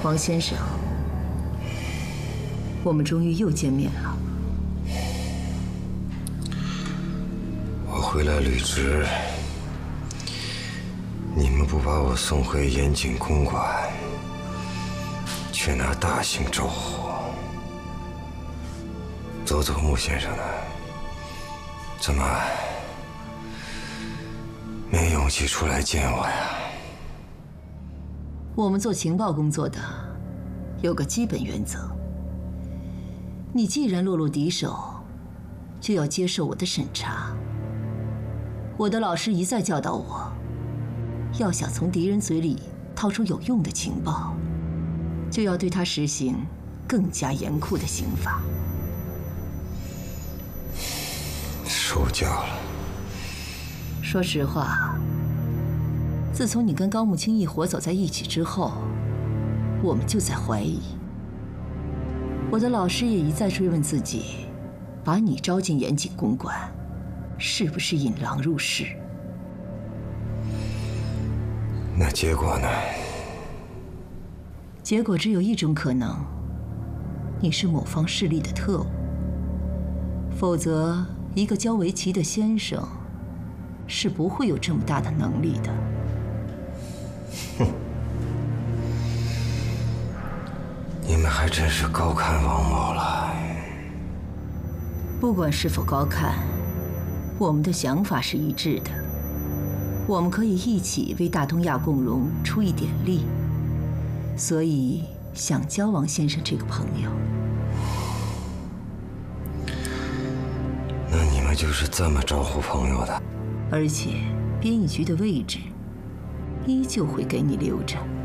王先生，我们终于又见面了。 我回来履职，你们不把我送回严谨公馆，却拿大刑招呼。走走穆先生呢？怎么没勇气出来见我呀？ 我们做情报工作的有个基本原则：你既然落入敌手，就要接受我的审查。我的老师一再教导我，要想从敌人嘴里掏出有用的情报，就要对他实行更加严酷的刑罚。 受教了。 说实话，自从你跟高木轻一伙走在一起之后，我们就在怀疑。我的老师也一再追问自己，把你招进严谨公馆，是不是引狼入室？ 那结果呢？ 结果只有一种可能，你是某方势力的特务。否则，一个教围棋的先生是不会有这么大的能力的。 哼，你们还真是高看王某了。 不管是否高看，我们的想法是一致的。我们可以一起为大东亚共荣出一点力，所以想交王先生这个朋友。 那你们就是这么招呼朋友的？ 而且编译局的位置依旧会给你留着。